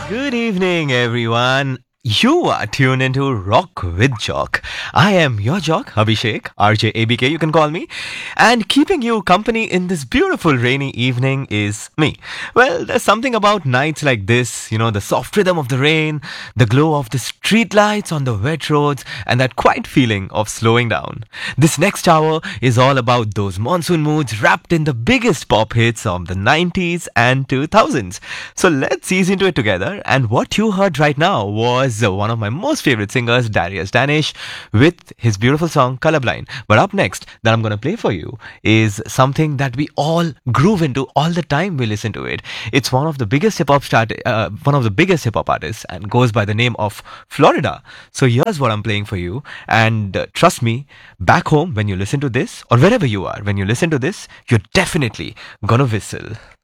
Good evening, everyone. You are tuned into Rock with Jock. I am your Jock, Abhishek, RJABK, you can call me. And keeping you company in this beautiful rainy evening is me. Well, there's something about nights like this, the soft rhythm of the rain, the glow of the street lights on the wet roads, and that quiet feeling of slowing down. This next hour is all about those monsoon moods wrapped in the biggest pop hits of the 90s and 2000s. So let's ease into it together. And what you heard right now was one of my most favorite singers, Darius Danish, with his beautiful song Colorblind. But up next, that I'm going to play for you is something that we all groove into all the time we listen to it. It's one of the biggest hip hop artists, and goes by the name of Florida. So here's what I'm playing for you, and trust me, back home when you listen to this, or wherever you are when you listen to this, you're definitely gonna whistle.